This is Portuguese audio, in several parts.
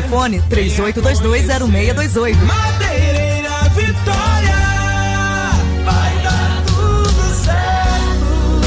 Telefone 38220628. Madeireira Vitória, vai dar tudo certo.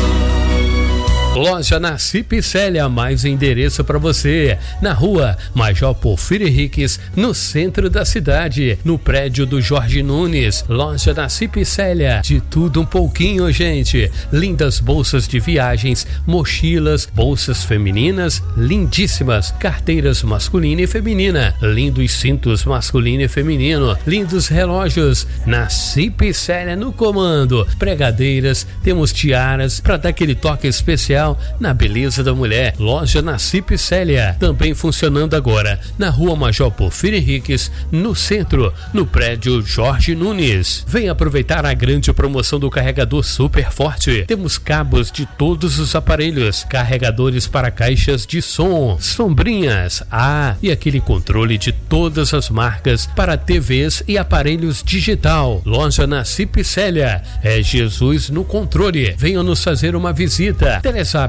Loja Nassip Célia, mais endereço para você. Na rua Major Porfírio Henriques, no centro da cidade, no prédio do Jorge Nunes. Loja Nassip Célia, de tudo um pouquinho, gente. Lindas bolsas de viagens, mochilas, bolsas femininas lindíssimas, carteiras masculina e feminina, lindos cintos masculino e feminino, lindos relógios. Nassip Célia no comando. Pregadeiras, temos tiaras para dar aquele toque especial na beleza da mulher. Loja Nassip Célia, também funcionando agora na rua Major Porfírio Henriques, no centro, no prédio Jorge Nunes. Vem aproveitar a grande promoção do carregador Super Forte. Temos cabos de todos os aparelhos, carregadores para caixas de som, sombrinhas, e aquele controle de todas as marcas para TVs e aparelhos digital. Loja Nassip Célia, é Jesus no controle. Venha nos fazer uma visita. Telezap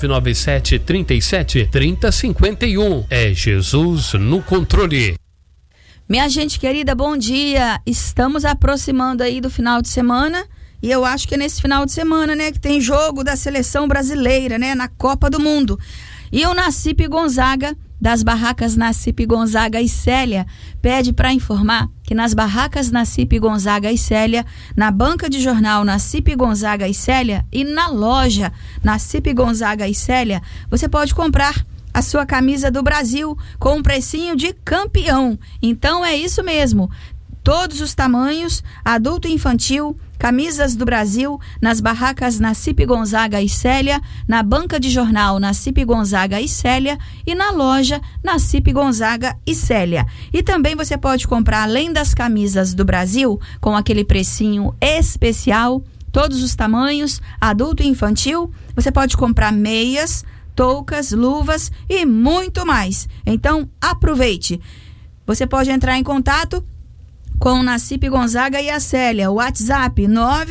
997 37 30 51. É Jesus no controle. Minha gente querida, bom dia. Estamos aproximando aí do final de semana. E eu acho que é nesse final de semana, né, que tem jogo da seleção brasileira, né, na Copa do Mundo. E o Nassip Gonzaga, das barracas Nassip Gonzaga e Célia, pede para informar que nas barracas Nassip Gonzaga e Célia, na banca de jornal Nassip Gonzaga e Célia e na loja Nassip Gonzaga e Célia, você pode comprar a sua camisa do Brasil com um precinho de campeão. Então é isso mesmo. Todos os tamanhos, adulto e infantil, camisas do Brasil, nas barracas Nassip Gonzaga e Célia, na banca de jornal Nassip Gonzaga e Célia e na loja Nassip Gonzaga e Célia. E também você pode comprar, além das camisas do Brasil, com aquele precinho especial, todos os tamanhos, adulto e infantil, você pode comprar meias, toucas, luvas e muito mais. Então, aproveite. Você pode entrar em contato com o Nassip Gonzaga e a Célia. O WhatsApp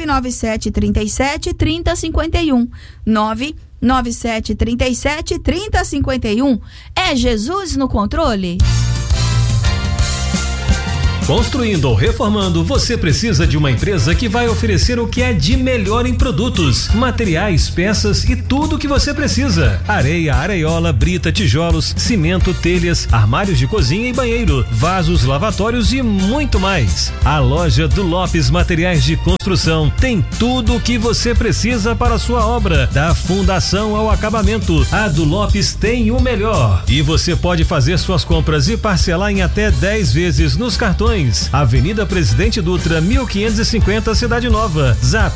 997 37 30 51. 997 37 30 51. É Jesus no controle. Construindo ou reformando, você precisa de uma empresa que vai oferecer o que é de melhor em produtos, materiais, peças e tudo o que você precisa. Areia, areiola, brita, tijolos, cimento, telhas, armários de cozinha e banheiro, vasos, lavatórios e muito mais. A loja do Lopes Materiais de Construção tem tudo o que você precisa para a sua obra, da fundação ao acabamento. A do Lopes tem o melhor. E você pode fazer suas compras e parcelar em até 10 vezes nos cartões. Avenida Presidente Dutra, 1550, Cidade Nova. Zap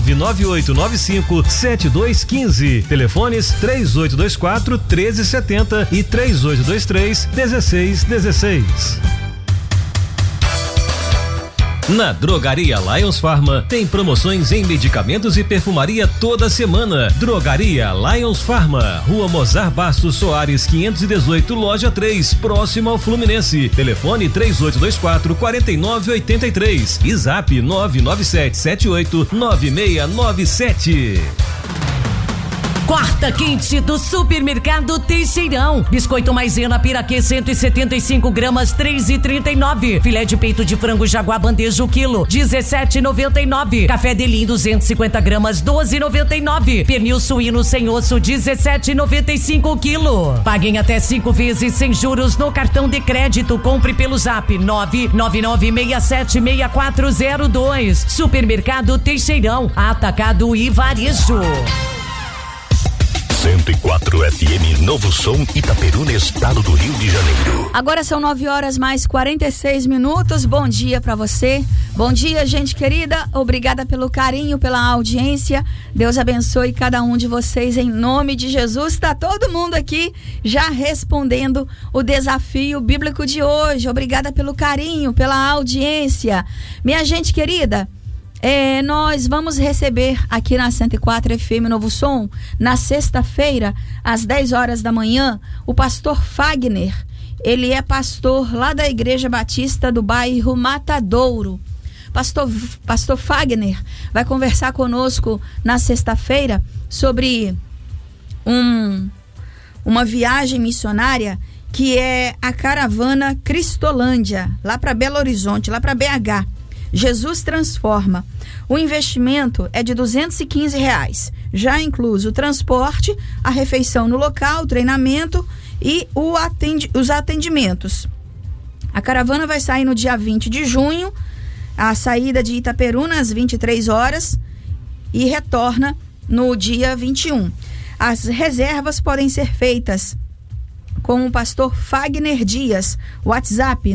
998957215. Telefones 3824-1370 e 3823-1616. Na Drogaria Lions Pharma tem promoções em medicamentos e perfumaria toda semana. Drogaria Lions Pharma, Rua Mozart Bastos Soares 518, Loja 3, próximo ao Fluminense. Telefone 3824-4983 e Zap 997789697. Quarta quente do Supermercado Teixeirão. Biscoito maisena piraquê 175 gramas 3,39. Filé de peito de frango jaguar bandeja o quilo 17,99. Café Delim 250 gramas 12,99. Pernil suíno sem osso 17,95 quilo. Paguem até 5 vezes sem juros no cartão de crédito. Compre pelo Zap 999676402. Supermercado Teixeirão, atacado e varejo. 104 FM Novo Som, Itaperuna, estado do Rio de Janeiro. Agora são 9h mais 46. Bom dia pra você. Bom dia, gente querida. Obrigada pelo carinho, pela audiência. Deus abençoe cada um de vocês em nome de Jesus. Tá todo mundo aqui já respondendo o desafio bíblico de hoje. Obrigada pelo carinho, pela audiência. Minha gente querida, nós vamos receber aqui na 104 FM Novo Som, na sexta-feira, às 10 horas da manhã, o pastor Fagner. Ele é pastor lá da Igreja Batista do bairro Matadouro. Pastor Fagner vai conversar conosco na sexta-feira sobre uma viagem missionária que é a caravana Cristolândia, lá para Belo Horizonte, lá para BH. Jesus Transforma. O investimento é de R$215, já incluso o transporte, a refeição no local, o treinamento e os atendimentos. A caravana vai sair no dia 20 de junho, a saída de Itaperuna às 23 horas e retorna no dia 21. As reservas podem ser feitas com o pastor Fagner Dias, WhatsApp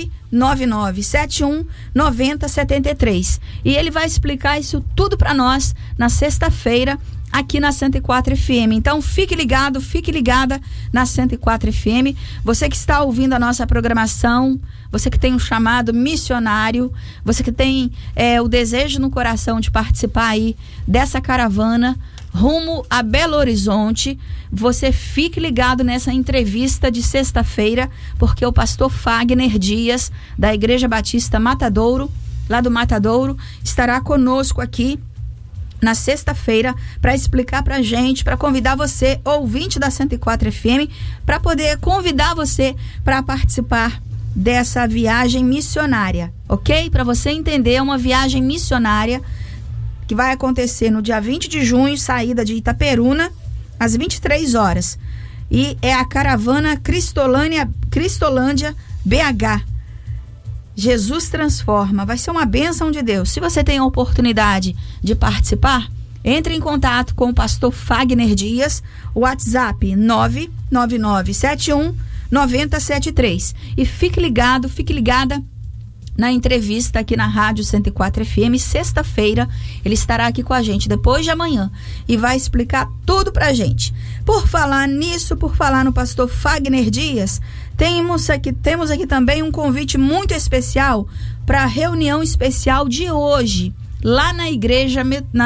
999719073. E ele vai explicar isso tudo para nós na sexta-feira aqui na 104 FM. Então fique ligado, fique ligada na 104 FM. Você que está ouvindo a nossa programação, você que tem um chamado missionário, você que tem o desejo no coração de participar aí dessa caravana rumo a Belo Horizonte, você fique ligado nessa entrevista de sexta-feira, porque o pastor Fagner Dias, da Igreja Batista Matadouro, lá do Matadouro, estará conosco aqui na sexta-feira para explicar pra gente, para convidar você, ouvinte da 104 FM, para poder convidar você para participar dessa viagem missionária, ok? Para você entender, é uma viagem missionária que vai acontecer no dia 20 de junho, saída de Itaperuna, às 23 horas. E é a caravana Cristolândia BH. Jesus Transforma. Vai ser uma bênção de Deus. Se você tem a oportunidade de participar, entre em contato com o pastor Fagner Dias, WhatsApp 999719073. E fique ligado, fique ligada na entrevista aqui na Rádio 104 FM, sexta-feira. Ele estará aqui com a gente depois de amanhã e vai explicar tudo pra gente. Por falar nisso, por falar no pastor Fagner Dias, temos aqui também um convite muito especial para a reunião especial de hoje, lá na Igreja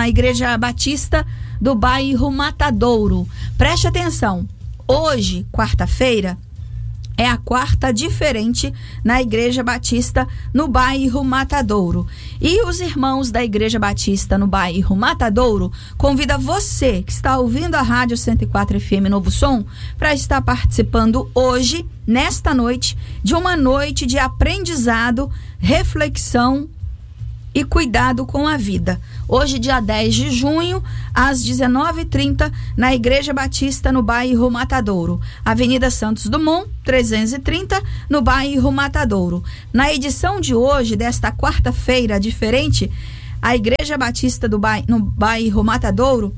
Batista do bairro Matadouro. Preste atenção, hoje, quarta-feira, é a quarta diferente na Igreja Batista no bairro Matadouro. E os irmãos da Igreja Batista no bairro Matadouro convidam você que está ouvindo a Rádio 104 FM Novo Som para estar participando hoje, nesta noite, de uma noite de aprendizado, reflexão e cuidado com a vida. Hoje, dia 10 de junho, às 19h30, na Igreja Batista, no bairro Matadouro. Avenida Santos Dumont, 330, no bairro Matadouro. Na edição de hoje, desta quarta-feira diferente, a Igreja Batista no bairro Matadouro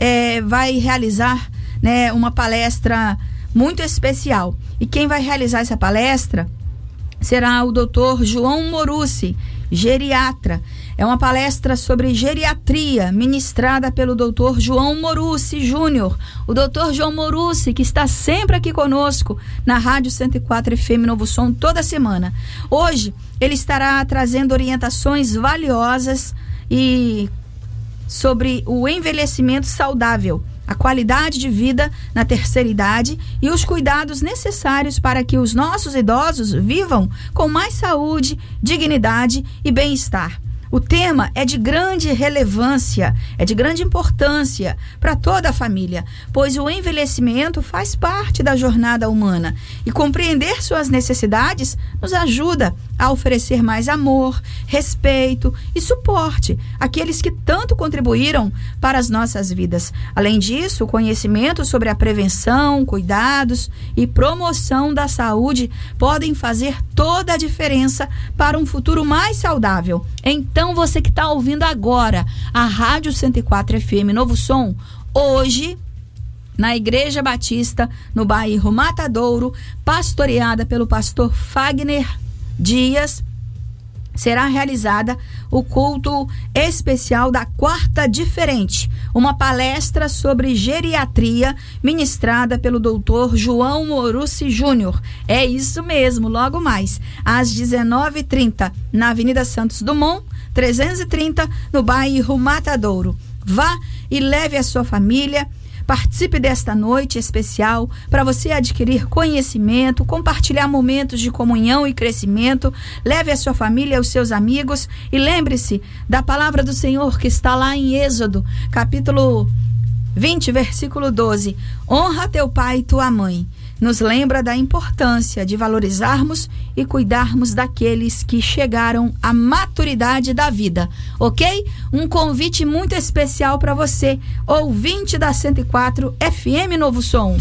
vai realizar, né, uma palestra muito especial. E quem vai realizar essa palestra será o Dr. João Morucci, geriatra. É uma palestra sobre geriatria, ministrada pelo Dr. João Morucci Júnior. O Dr. João Morucci, que está sempre aqui conosco na Rádio 104 FM Novo Som toda semana. Hoje, ele estará trazendo orientações valiosas e sobre o envelhecimento saudável, a qualidade de vida na terceira idade e os cuidados necessários para que os nossos idosos vivam com mais saúde, dignidade e bem-estar. O tema é de grande relevância, é de grande importância para toda a família, pois o envelhecimento faz parte da jornada humana e compreender suas necessidades nos ajuda a oferecer mais amor, respeito e suporte àqueles que tanto contribuíram para as nossas vidas. Além disso, o conhecimento sobre a prevenção, cuidados e promoção da saúde podem fazer toda a diferença para um futuro mais saudável. Então, você que está ouvindo agora a Rádio 104 FM Novo Som, hoje, na Igreja Batista, no bairro Matadouro, pastoreada pelo pastor Fagner Dias, será realizada o culto especial da Quarta Diferente, uma palestra sobre geriatria ministrada pelo Dr. João Morucci Júnior. É isso mesmo, logo mais, às 19h30, na Avenida Santos Dumont, 330, no bairro Matadouro. Vá e leve a sua família. Participe desta noite especial para você adquirir conhecimento, compartilhar momentos de comunhão e crescimento. Leve a sua família e os seus amigos e lembre-se da palavra do Senhor que está lá em Êxodo, capítulo 20, versículo 12. Honra teu pai e tua mãe. nos lembra da importância de valorizarmos e cuidarmos daqueles que chegaram à maturidade da vida, ok? Um convite muito especial para você, ouvinte da 104 FM Novo Som.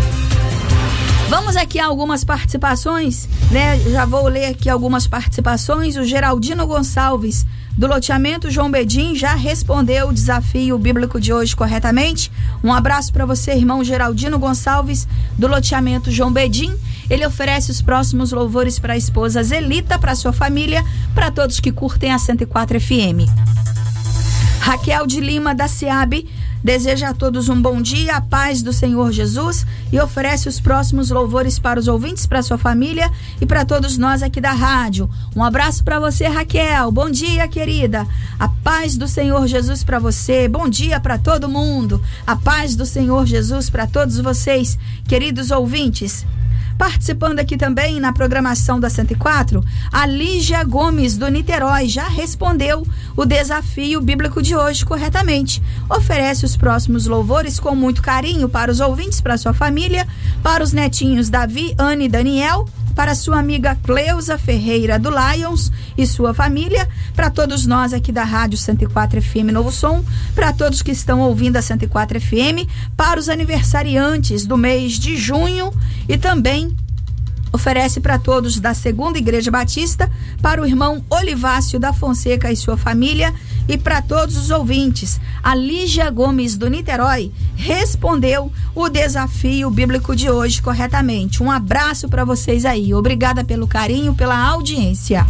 Vamos aqui a algumas participações, né? Já vou ler aqui algumas participações. O Geraldino Gonçalves, do loteamento João Bedim, já respondeu o desafio bíblico de hoje corretamente. Um abraço para você, irmão Geraldino Gonçalves, do loteamento João Bedim. Ele oferece os próximos louvores para a esposa Zelita, para sua família, para todos que curtem a 104 FM. Raquel de Lima, da SEAB, deseja a todos um bom dia, a paz do Senhor Jesus, e oferece os próximos louvores para os ouvintes, para sua família e para todos nós aqui da rádio. Um abraço para você, Raquel. Bom dia, querida. A paz do Senhor Jesus para você. Bom dia para todo mundo. A paz do Senhor Jesus para todos vocês, queridos ouvintes. Participando aqui também na programação da 104, a Lígia Gomes, do Niterói, já respondeu o desafio bíblico de hoje corretamente. Oferece os próximos louvores com muito carinho para os ouvintes, para sua família, para os netinhos Davi, Anne e Daniel, para sua amiga Cleusa Ferreira do Lions e sua família, para todos nós aqui da Rádio 104 FM Novo Som, para todos que estão ouvindo a 104 FM, para os aniversariantes do mês de junho e também oferece para todos da Segunda Igreja Batista, para o irmão Olivácio da Fonseca e sua família e para todos os ouvintes. A Lígia Gomes, do Niterói, respondeu o desafio bíblico de hoje corretamente. Um abraço para vocês aí. Obrigada pelo carinho, pela audiência.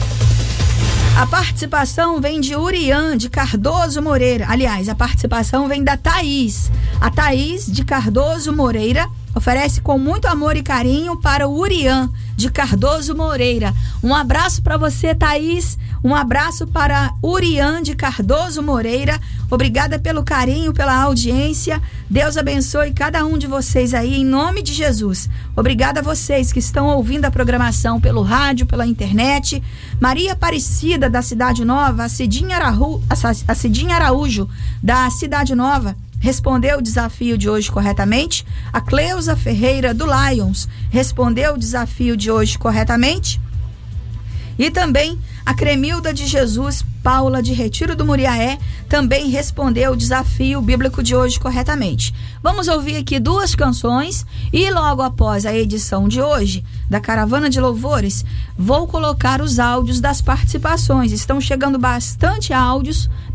A participação vem de Urian, de Cardoso Moreira. Aliás, a participação vem da Thaís. A Thaís, de Cardoso Moreira, oferece com muito amor e carinho para o Urian, de Cardoso Moreira. Um abraço para você, Thaís. Um abraço para Urian, de Cardoso Moreira. Obrigada pelo carinho, pela audiência. Deus abençoe cada um de vocês aí, em nome de Jesus. Obrigada a vocês que estão ouvindo a programação pelo rádio, pela internet. Maria Aparecida, da Cidade Nova, a Cidinha Araújo, da Cidade Nova, respondeu o desafio de hoje corretamente. A Cleusa Ferreira do Lions respondeu o desafio de hoje corretamente. E também a Cremilda de Jesus Paula, de Retiro do Muriaé, também respondeu o desafio bíblico de hoje corretamente. Vamos ouvir aqui duas canções e logo após a edição de hoje da Caravana de Louvores, vou colocar os áudios das participações. Estão chegando bastante áudios